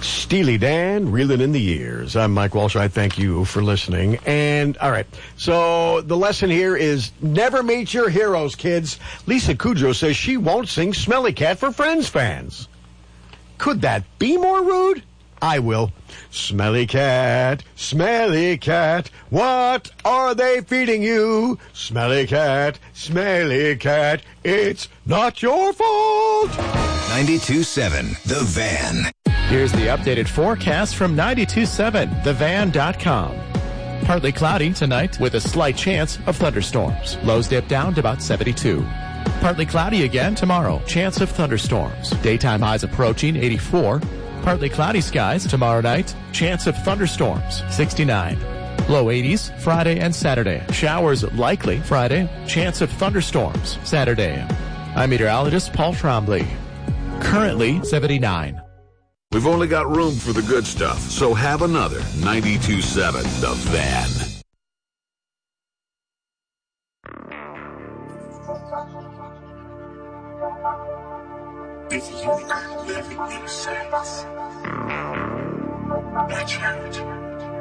Steely Dan, Reeling in the Years. I'm Mike Walsh. I thank you for listening. And, all right, so the lesson here is never meet your heroes, kids. Lisa Kudrow says she won't sing Smelly Cat for Friends fans. Could that be more rude? I will. Smelly cat, what are they feeding you? Smelly cat, it's not your fault. 92.7 The Van. Here's the updated forecast from 92.7thevan.com. Partly cloudy tonight with a slight chance of thunderstorms. Lows dip down to about 72. Partly cloudy again tomorrow. Chance of thunderstorms. Daytime highs approaching 84. Partly cloudy skies tomorrow night. Chance of thunderstorms, 69. Low 80s Friday and Saturday. Showers likely Friday. Chance of thunderstorms Saturday. I'm meteorologist Paul Trombley. Currently 79. We've only got room for the good stuff, so have another 92.7 The Van. If you could live in your sense, watch out.